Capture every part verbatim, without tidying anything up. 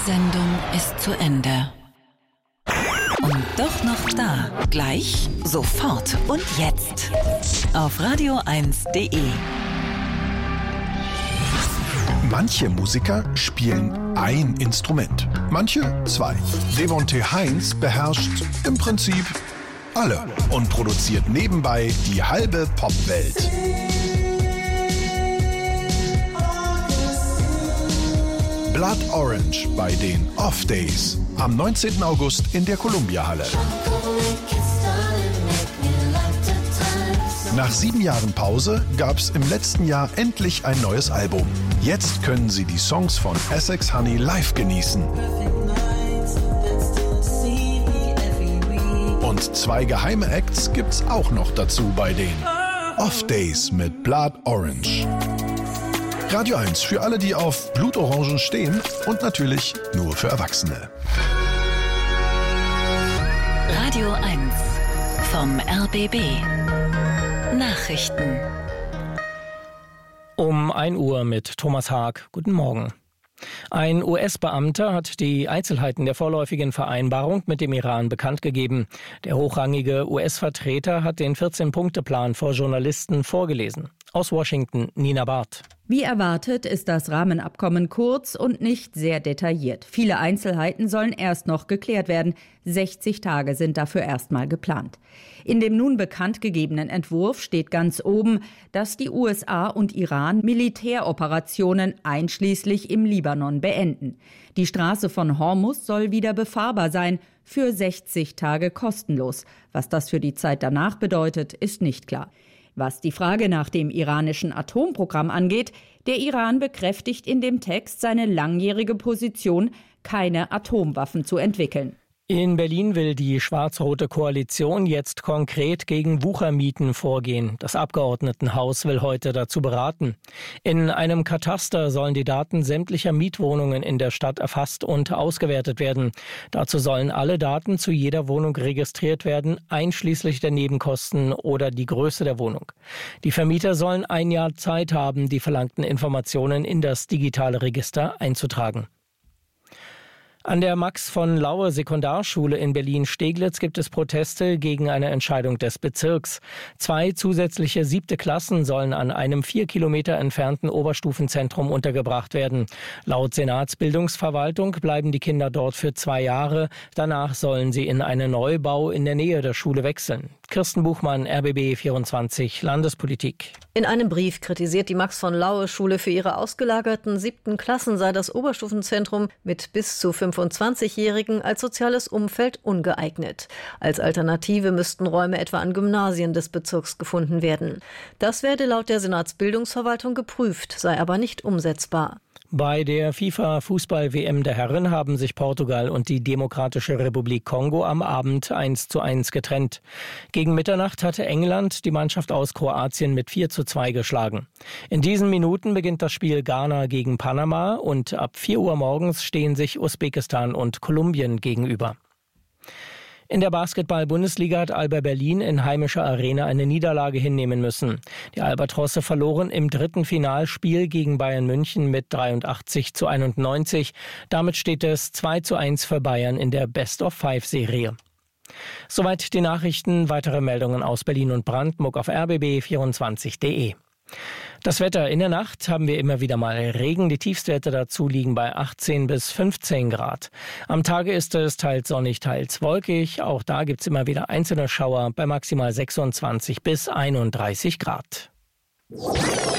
Sendung ist zu Ende. Und doch noch da. Gleich, sofort und jetzt. Auf radio eins punkt de. Manche Musiker spielen ein Instrument, manche zwei. Devonte Heinz beherrscht im Prinzip alle und produziert nebenbei die halbe Popwelt. Blood Orange bei den Off Days am neunzehnten August in der Columbia-Halle. Nach sieben Jahren Pause gab es im letzten Jahr endlich ein neues Album. Jetzt können Sie die Songs von Essex Honey live genießen. Und zwei geheime Acts gibt's auch noch dazu bei den Off Days mit Blood Orange. Radio eins für alle, die auf Blutorangen stehen und natürlich nur für Erwachsene. Radio eins vom R B B. Nachrichten. Um ein Uhr mit Thomas Haag. Guten Morgen. Ein U S-Beamter hat die Einzelheiten der vorläufigen Vereinbarung mit dem Iran bekannt gegeben. Der hochrangige U S-Vertreter hat den vierzehn-Punkte-Plan vor Journalisten vorgelesen. Aus Washington, Nina Barth. Wie erwartet ist das Rahmenabkommen kurz und nicht sehr detailliert. Viele Einzelheiten sollen erst noch geklärt werden. sechzig Tage sind dafür erstmal geplant. In dem nun bekannt gegebenen Entwurf steht ganz oben, dass die U S A und Iran Militäroperationen einschließlich im Libanon beenden. Die Straße von Hormuz soll wieder befahrbar sein, für sechzig Tage kostenlos. Was das für die Zeit danach bedeutet, ist nicht klar. Was die Frage nach dem iranischen Atomprogramm angeht, der Iran bekräftigt in dem Text seine langjährige Position, keine Atomwaffen zu entwickeln. In Berlin will die schwarz-rote Koalition jetzt konkret gegen Wuchermieten vorgehen. Das Abgeordnetenhaus will heute dazu beraten. In einem Kataster sollen die Daten sämtlicher Mietwohnungen in der Stadt erfasst und ausgewertet werden. Dazu sollen alle Daten zu jeder Wohnung registriert werden, einschließlich der Nebenkosten oder die Größe der Wohnung. Die Vermieter sollen ein Jahr Zeit haben, die verlangten Informationen in das digitale Register einzutragen. An der Max-von-Laue-Sekundarschule in Berlin-Steglitz gibt es Proteste gegen eine Entscheidung des Bezirks. Zwei zusätzliche siebte Klassen sollen an einem vier Kilometer entfernten Oberstufenzentrum untergebracht werden. Laut Senatsbildungsverwaltung bleiben die Kinder dort für zwei Jahre. Danach sollen sie in einen Neubau in der Nähe der Schule wechseln. Kirsten Buchmann, R B B vierundzwanzig, Landespolitik. In einem Brief kritisiert die Max-von-Laue-Schule, für ihre ausgelagerten siebten Klassen sei das Oberstufenzentrum mit bis zu fünfundzwanzigjährigen als soziales Umfeld ungeeignet. Als Alternative müssten Räume etwa an Gymnasien des Bezirks gefunden werden. Das werde laut der Senatsbildungsverwaltung geprüft, sei aber nicht umsetzbar. Bei der FIFA-Fußball-W M der Herren haben sich Portugal und die Demokratische Republik Kongo am Abend eins zu eins getrennt. Gegen Mitternacht hatte England die Mannschaft aus Kroatien mit vier zu zwei geschlagen. In diesen Minuten beginnt das Spiel Ghana gegen Panama und ab vier Uhr morgens stehen sich Usbekistan und Kolumbien gegenüber. In der Basketball-Bundesliga hat Alba Berlin in heimischer Arena eine Niederlage hinnehmen müssen. Die Albatrosse verloren im dritten Finalspiel gegen Bayern München mit dreiundachtzig zu einundneunzig. Damit steht es zwei zu eins für Bayern in der Best-of-Five-Serie. Soweit die Nachrichten. Weitere Meldungen aus Berlin und Brandenburg auf r b b vierundzwanzig punkt de. Das Wetter: In der Nacht haben wir immer wieder mal Regen. Die Tiefstwerte dazu liegen bei achtzehn bis fünfzehn Grad. Am Tage ist es teils sonnig, teils wolkig. Auch da gibt es immer wieder einzelne Schauer bei maximal sechsundzwanzig bis einunddreißig Grad. Und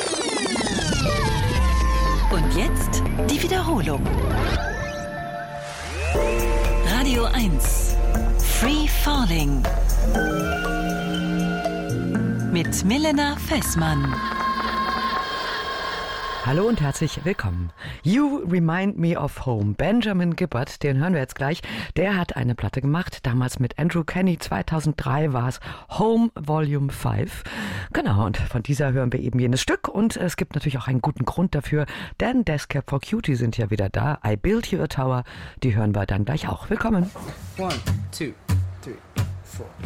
jetzt die Wiederholung. Radio eins. Free Falling. Mit Milena Fessmann. Hallo und herzlich willkommen. You Remind Me of Home. Benjamin Gibbard, den hören wir jetzt gleich. Der hat eine Platte gemacht, damals mit Andrew Kenny. zweitausenddrei war es Home Volume fünf. Genau, und von dieser hören wir eben jenes Stück. Und es gibt natürlich auch einen guten Grund dafür, denn Death Cab for Cutie sind ja wieder da. I Built You a Tower, die hören wir dann gleich auch. Willkommen. One, two, three, four.